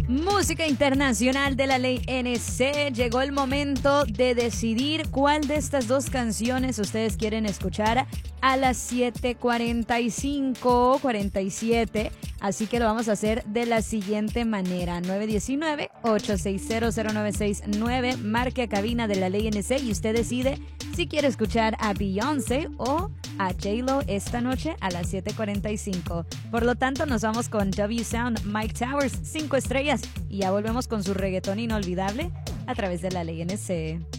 Música internacional de la ley NC. Llegó el momento de decidir cuál de estas dos canciones ustedes quieren escuchar a las 7:45, 47. Así que lo vamos a hacer de la siguiente manera. 919-860-0969. Marque a cabina de la ley NC y usted decide si quiere escuchar a Beyoncé o a J-Lo esta noche a las 7:45. Por lo tanto, nos vamos con W Sound, Mike Towers, 5 estrellas. Y ya volvemos con su reggaetón inolvidable a través de la ley NC.